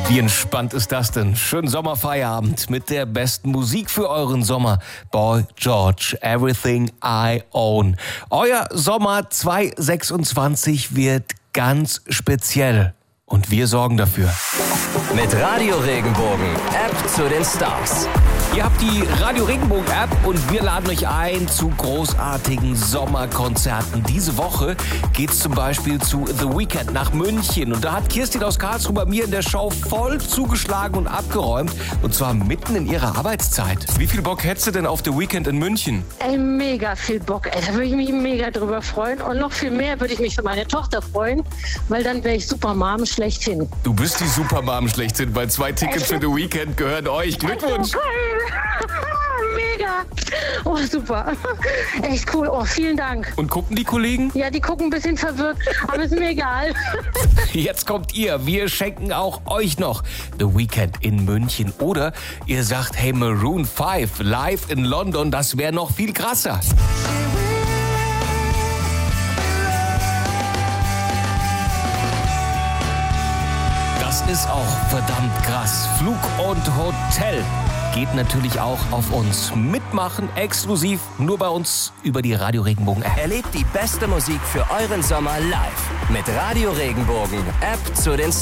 Wie entspannt ist das denn? Schönen Sommerfeierabend mit der besten Musik für euren Sommer. Boy George, Everything I Own. Euer Sommer 2026 wird ganz speziell. Und wir sorgen dafür. Mit Radio Regenbogen, App zu den Stars. Ihr habt die Radio Regenbogen App und wir laden euch ein zu großartigen Sommerkonzerten. Diese Woche geht's zum Beispiel zu The Weeknd nach München. Und da hat Kirstin aus Karlsruhe bei mir in der Show voll zugeschlagen und abgeräumt. Und zwar mitten in ihrer Arbeitszeit. Wie viel Bock hättest du denn auf The Weeknd in München? Ey, mega viel Bock. Ey, da würde ich mich mega drüber freuen. Und noch viel mehr würde ich mich für meine Tochter freuen, weil dann wäre ich Supermom schlechthin. Du bist die Supermom schlechthin, weil 2 Tickets für The Weeknd gehören euch. Glückwunsch! Mega. Oh, super. Echt cool. Oh, vielen Dank. Und gucken die Kollegen? Ja, die gucken ein bisschen verwirrt, aber ist mir egal. Jetzt kommt ihr. Wir schenken auch euch noch The Weeknd in München. Oder ihr sagt, hey, Maroon 5 live in London, das wäre noch viel krasser. Das ist auch verdammt krass. Flug und Hotel geht natürlich auch auf uns. Mitmachen exklusiv nur bei uns über die Radio Regenbogen App. Erlebt die beste Musik für euren Sommer live. Mit Radio Regenbogen, App zu den Stars.